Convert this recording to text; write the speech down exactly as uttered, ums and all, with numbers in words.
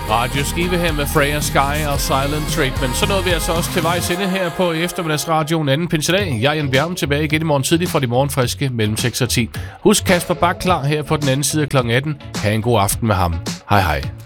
Radio Skive her med Freya Sky og Silent Treatment. Så nåede vi altså også til vejs ende her på eftermiddagsradioen anden pinsedag. Jeg er Jan Bjerg tilbage igen i morgen tidlig for de morgenfriske mellem seks og ti. Husk Kasper Bak klar her på den anden side af klokken atten. Ha' en god aften med ham. Hej hej.